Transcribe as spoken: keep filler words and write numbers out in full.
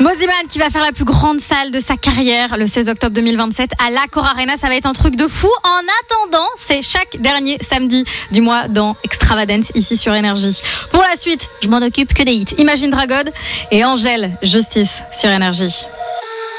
Mosiman qui va faire la plus grande salle de sa carrière le seize octobre deux mille vingt-sept à l'Accor Arena. Ça va être un truc de fou. En attendant, c'est chaque dernier samedi du mois dans Extravagance ici sur Énergie. Pour la suite, je m'en occupe que des hits. Imagine Dragon et Angèle Justice sur Énergie.